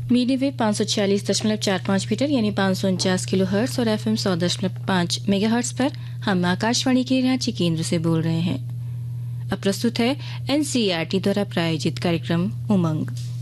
Medium wave 546.45 metre यानी 549 kilo hertz और FM 100.5 megahertz पर हम आकाशवाणी के रांची केंद्र से बोल रहे हैं। अब प्रस्तुत है NCERT द्वारा प्रायोजित कार्यक्रम उमंग।